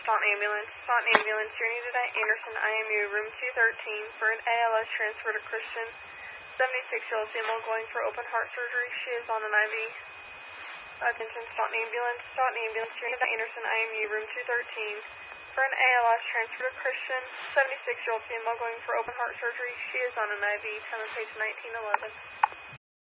Staunton Ambulance. You're needed at Anderson IMU, room 213 for an ALS transfer to Christian. 76-year-old female going for open heart surgery. She is on an IV. Attention, Staunton Ambulance. You're needed at Anderson IMU, room 213 for an ALS transfer to Christian. 76-year-old female going for open heart surgery. She is on an IV. Time of page 1911.